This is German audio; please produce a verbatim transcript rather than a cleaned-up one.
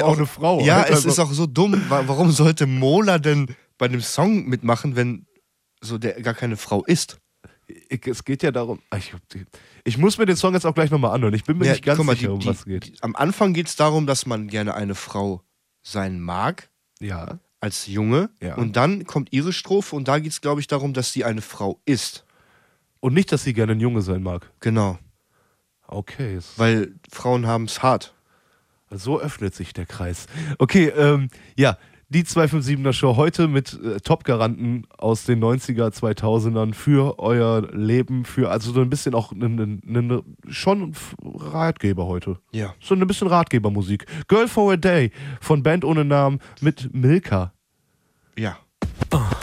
ja auch eine Frau. Ja, halt es einfach. ist auch so dumm. Warum sollte Mola denn bei dem Song mitmachen, wenn so der gar keine Frau ist? Ich, es geht ja darum. Ich, ich muss mir den Song jetzt auch gleich nochmal anhören. Ich bin mir Ja, nicht ganz guck mal, sicher, die, um die, was es geht. Die, am Anfang geht es darum, dass man gerne eine Frau sein mag, Ja. als Junge. Ja. Und dann kommt ihre Strophe und da geht es, glaube ich, darum, dass sie eine Frau ist. Und nicht, dass sie gerne ein Junge sein mag. Genau. Okay. Weil Frauen haben es hart. So öffnet sich der Kreis. Okay, ähm, ja, die zwei fünf siebener Show heute mit äh, Top-Garanten aus den neunziger, zweitausendern für euer Leben, für also so ein bisschen auch ne, ne, ne, schon Ratgeber heute. Ja. So ein bisschen Ratgebermusik. Girl for a Day von Band ohne Namen mit Milka. Ja. Uh.